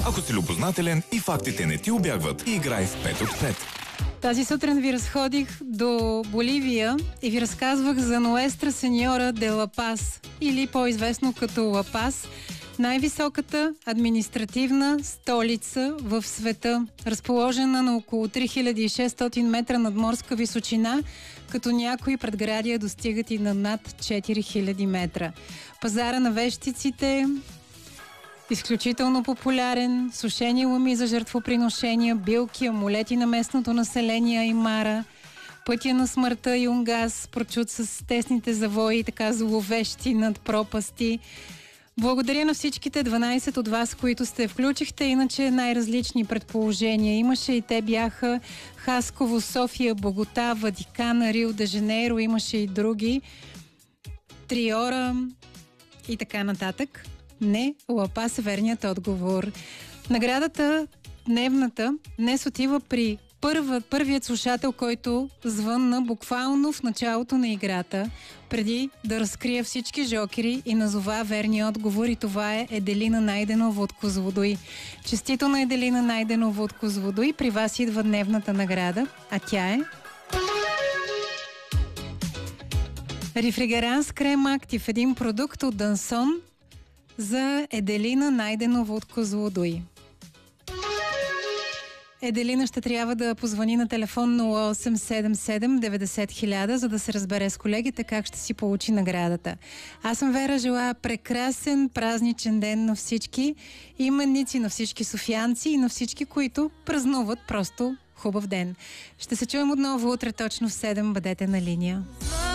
Ако си любознателен и фактите не ти убягват, играй в 5 от 5. Тази сутрин ви разходих до Боливия и ви разказвах за Нуестра Сеньора де Ла Пас, или по-известно като Ла Пас, най-високата административна столица в света, разположена на около 3600 метра надморска височина, като някои предградия достигат и на над 4000 метра. Пазара на вещиците изключително популярен, сушени луми за жертвоприношения, билки, амулети на местното население Аймара, пътя на смъртта Юнгас, прочут с тесните завои, така зловещи над пропасти. Благодаря на всичките 12 от вас, които сте включихте, иначе най-различни предположения имаше и те бяха Хасково, София, Богота, Ватикана, Рио де Жанейро, имаше и други, Триора и така нататък. Не, Ла Пас е верният отговор. Наградата дневната днес отива при първият слушател, който звънна буквално в началото на играта, преди да разкрия всички жокери и назова верния отговор, и това е Еделина Найденова от Козлодуй. Честито на Еделина Найденова от Козлодуй. При вас идва дневната награда, а тя е Рефригеранс Крем Актив, един продукт от Дансон за Еделина Найденова от Козлодуй. Еделина ще трябва да позвани на телефон 0877 90 000, за да се разбере с колегите как ще си получи наградата. Аз съм Вера, желая прекрасен празничен ден на всички именици, на всички софиянци и на всички, които празнуват просто хубав ден. Ще се чуем отново утре точно в 7. Бъдете на линия.